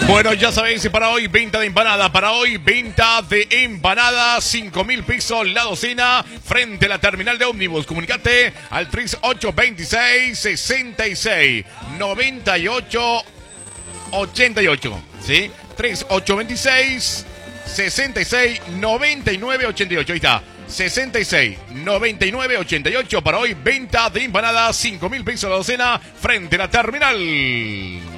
Bueno, ya sabéis, para hoy venta de empanada, 5.000 pesos la docena frente a la terminal de ómnibus. Comunicate al 3826 66 98 88, ¿sí? 3826 66 99 88, ahí está. 66 99 88 para hoy, venta de empanadas, 5.000 pesos la docena frente a la terminal.